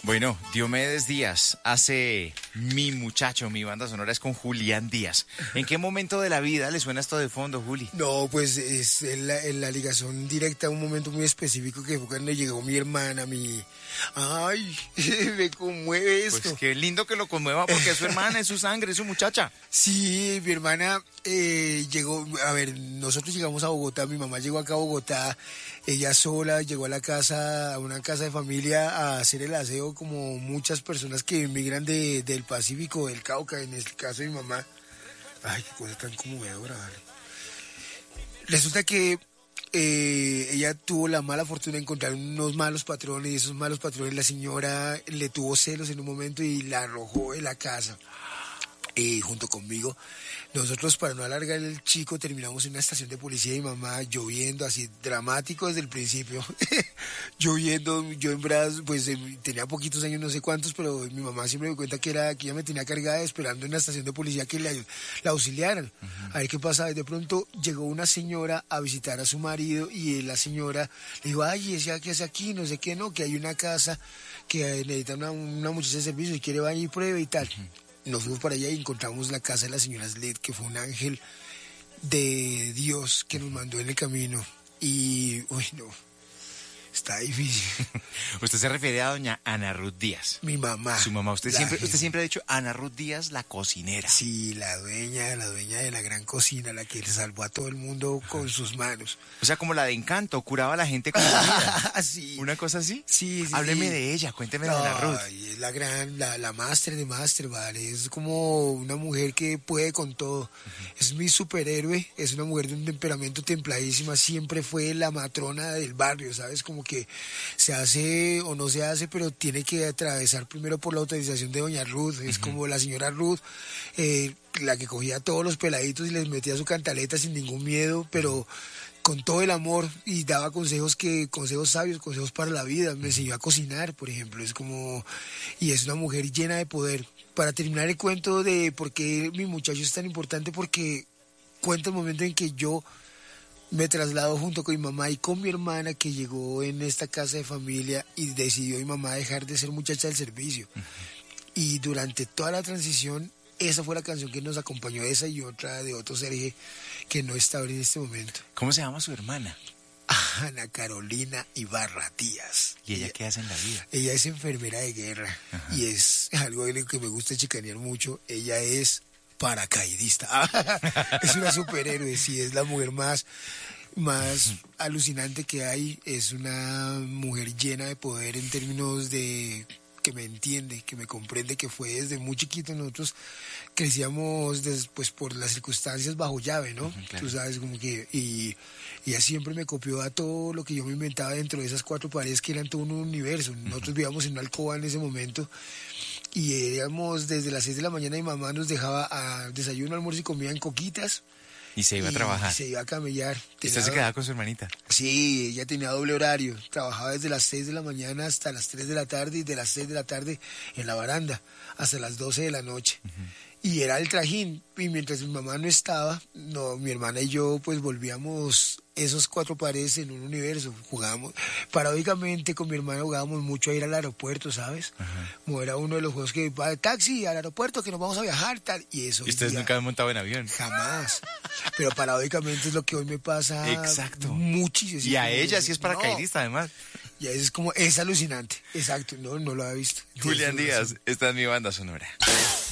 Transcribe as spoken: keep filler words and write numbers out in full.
Bueno, Diomedes Díaz hace Mi Muchacho, mi banda sonora es con Julián Díaz. ¿En qué momento de la vida le suena esto de fondo, Juli? No, pues es en la, en la ligación directa a un momento muy específico que fue cuando llegó mi hermana, mi... Ay, me conmueve esto. Pues qué lindo que lo conmueva porque es su hermana, es su sangre, es su muchacha. Sí, mi hermana eh, llegó, a ver, nosotros llegamos a Bogotá, mi mamá llegó acá a Bogotá, ella sola llegó a la casa, a una casa de familia a hacer el aseo como muchas personas que emigran de, del Pacífico, del Cauca, en este caso mi mamá. Ay, qué cosa tan conmovedora, vale. Resulta que eh, ella tuvo la mala fortuna de encontrar unos malos patrones y esos malos patrones la señora le tuvo celos en un momento y la arrojó de la casa. Y junto conmigo, nosotros para no alargar el chico terminamos en una estación de policía y mamá lloviendo, así dramático desde el principio, lloviendo, yo en brazos, pues eh, tenía poquitos años, no sé cuántos, pero mi mamá siempre me cuenta que era que ella me tenía cargada esperando en la estación de policía que la, la auxiliaran, uh-huh. A ver qué pasaba. De pronto llegó una señora a visitar a su marido y la señora le dijo, ay, ¿ese qué hace aquí? No sé qué, no, que hay una casa que necesita una, una muchacha de servicio y quiere vaya y pruebe y tal. Uh-huh. Nos fuimos para allá y encontramos la casa de la señora Sled, que fue un ángel de Dios que nos mandó en el camino. Y, uy, no, está difícil. Usted se refiere a doña Ana Ruth Díaz. Mi mamá. Su mamá. Usted siempre, usted siempre ha dicho Ana Ruth Díaz, la cocinera. Sí, la dueña, la dueña de la gran cocina, la que le salvó a todo el mundo con sus manos. O sea, como la de Encanto, curaba a la gente con comida. Sí. ¿Una cosa así? Sí, sí. Hábleme sí. de ella, cuénteme de no, Ana Ruth. Es la gran, la, la máster de máster, vale. Es como una mujer que puede con todo. Uh-huh. Es mi superhéroe, es una mujer de un temperamento templadísima, siempre fue la matrona del barrio, ¿sabes? Como que se hace o no se hace, pero tiene que atravesar primero por la autorización de doña Ruth. Es uh-huh. como la señora Ruth, eh, la que cogía a todos los peladitos y les metía su cantaleta sin ningún miedo, pero con todo el amor, y daba consejos que consejos sabios, consejos para la vida. Me enseñó a cocinar, por ejemplo. Es como, y es una mujer llena de poder. Para terminar el cuento de por qué mi muchacho es tan importante, porque cuenta el momento en que yo me traslado junto con mi mamá y con mi hermana, que llegó en esta casa de familia y decidió mi mamá dejar de ser muchacha del servicio. Uh-huh. Y durante toda la transición, esa fue la canción que nos acompañó, esa y otra de otro Sergio que no está ahora en este momento. ¿Cómo se llama su hermana? Ana Carolina Ibarra Díaz. ¿Y ella, ella qué hace en la vida? Ella es enfermera de guerra. Ajá. Y es algo de lo que me gusta chicanear mucho. Ella es paracaidista. Es una superhéroe, sí, es la mujer más, más alucinante que hay. Es una mujer llena de poder en términos de que me entiende, que me comprende, que fue desde muy chiquito. Nosotros crecíamos después por las circunstancias bajo llave, ¿no? Uh-huh, claro. Tú sabes, como que... Y, y ella siempre me copió a todo lo que yo me inventaba dentro de esas cuatro paredes que eran todo un universo. Nosotros uh-huh. vivíamos en una alcoba en ese momento y íbamos desde las seis de la mañana y mamá nos dejaba a desayuno, almuerzo y comida en coquitas. Y se iba a trabajar. Se iba a camellar. ¿Y usted se quedaba con su hermanita? Sí, ella tenía doble horario. Trabajaba desde las seis de la mañana hasta las tres de la tarde y de las seis de la tarde en la baranda hasta las doce de la noche. Uh-huh. Y era el trajín. Y mientras mi mamá no estaba, no, mi hermana y yo pues volvíamos esos cuatro paredes en un universo. Jugábamos, paradójicamente con mi hermana jugábamos mucho a ir al aeropuerto, ¿sabes? Uh-huh. Como era uno de los juegos que va taxi al aeropuerto, que nos vamos a viajar, tal. Y eso. ¿Y ustedes día, nunca han montado en avión? Jamás. Pero paradójicamente es lo que hoy me pasa. Exacto. Muchísimo. Y a ella sí es paracaidista, no. Además. Y es como, es alucinante. Exacto, no, no lo había visto. Julián Díaz, esta es mi banda sonora.